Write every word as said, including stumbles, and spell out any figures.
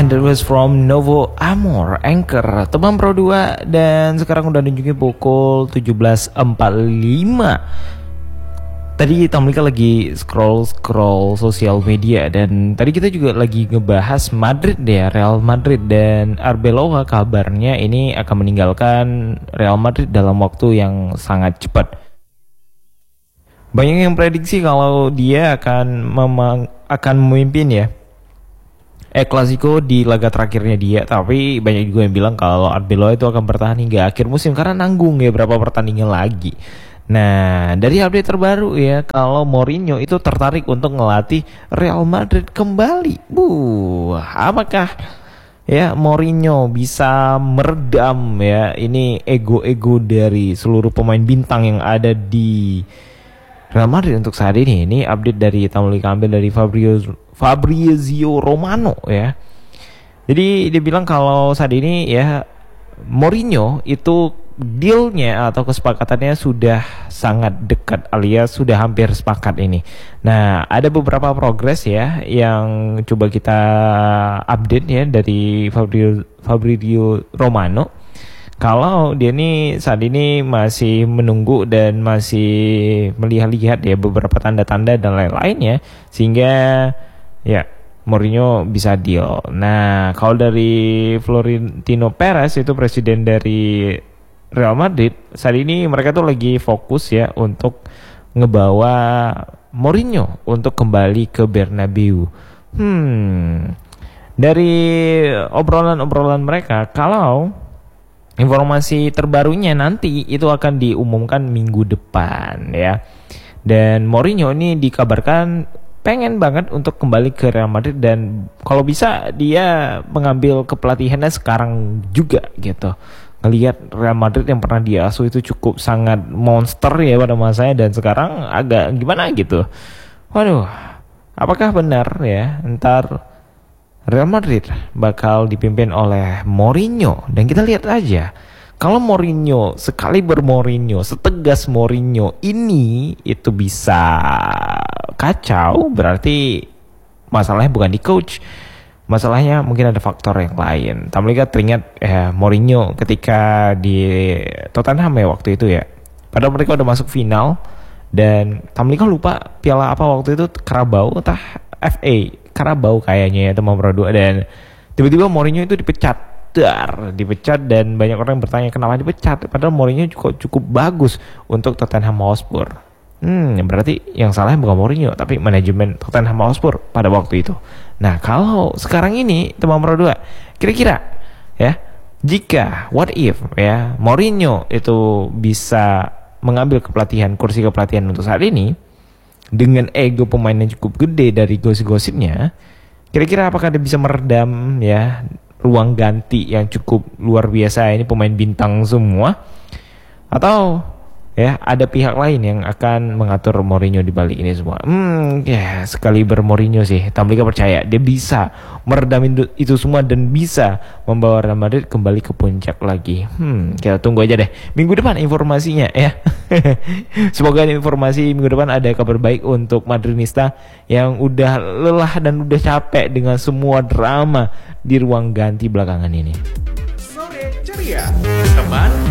And that was from Novo Amor, Anchor, teman Pro dua. Dan sekarang udah nunjukin pukul tujuh belas empat puluh lima. Tadi Tamlika lagi scroll-scroll sosial media. Dan tadi kita juga lagi ngebahas Madrid ya, Real Madrid. Dan Arbeloa kabarnya ini akan meninggalkan Real Madrid dalam waktu yang sangat cepat. Banyak yang prediksi kalau dia akan memang akan memimpin ya Eh Clasico di laga terakhirnya dia. Tapi banyak juga yang bilang kalau Arbeloa itu akan bertahan hingga akhir musim karena nanggung ya berapa pertandingan lagi. Nah, dari update terbaru ya, kalau Mourinho itu tertarik untuk ngelatih Real Madrid kembali. Buh, apakah ya Mourinho bisa meredam ya ini ego-ego dari seluruh pemain bintang yang ada di Real Madrid untuk saat ini? Ini update dari Tamlika ambil dari Fabrizio Fabrizio Romano ya. Jadi dia bilang kalau saat ini ya Mourinho itu dealnya atau kesepakatannya sudah sangat dekat alias sudah hampir sepakat ini. Nah, ada beberapa progres ya yang coba kita update ya dari Fabrizio, Fabrizio Romano. Kalau dia nih saat ini masih menunggu dan masih melihat-lihat ya beberapa tanda-tanda dan lain-lainnya sehingga ya Mourinho bisa deal. Nah, kalau dari Florentino Perez itu presiden dari Real Madrid, saat ini mereka tuh lagi fokus ya untuk ngebawa Mourinho untuk kembali ke Bernabeu. Hmm, dari obrolan-obrolan mereka, kalau informasi terbarunya nanti itu akan diumumkan minggu depan ya. Dan Mourinho ini dikabarkan pengen banget untuk kembali ke Real Madrid dan kalau bisa dia mengambil kepelatihannya sekarang juga gitu. Ngelihat Real Madrid yang pernah dia asuh itu cukup sangat monster ya pada masanya dan sekarang agak gimana gitu. Waduh, apakah benar ya ntar Real Madrid bakal dipimpin oleh Mourinho? Dan kita lihat aja, kalau Mourinho sekali berMourinho, setegas Mourinho ini itu bisa kacau, berarti masalahnya bukan di coach, masalahnya mungkin ada faktor yang lain. Tamlika teringat eh, Mourinho ketika di Tottenham ya waktu itu ya, padahal mereka udah masuk final dan Tamlika lupa piala apa waktu itu, Carabao atau F A Carabao kayaknya ya teman Pro dua, dan tiba-tiba Mourinho itu dipecat, dar, dipecat dan banyak orang yang bertanya kenapa dipecat, padahal Mourinho cukup cukup bagus untuk Tottenham Hotspur. Hmm, berarti yang salah bukan Mourinho tapi manajemen Tottenham Hotspur pada waktu itu. Nah, kalau sekarang ini teman Pro dua, kira-kira ya, jika what if ya Mourinho itu bisa mengambil kepelatihan kursi kepelatihan untuk saat ini dengan ego pemain yang cukup gede dari gosip-gosipnya, kira-kira apakah dia bisa meredam ya ruang ganti yang cukup luar biasa ini pemain bintang semua, atau ya ada pihak lain yang akan mengatur Mourinho di balik ini semua? Hmm, ya sekali berMourinho sih, Tamlika percaya dia bisa meredam itu semua dan bisa membawa Real Madrid kembali ke puncak lagi. Hmm, kita tunggu aja deh minggu depan informasinya ya. Semoga informasi minggu depan ada kabar baik untuk Madridista yang udah lelah dan udah capek dengan semua drama di ruang ganti belakangan ini. Sore ceria, teman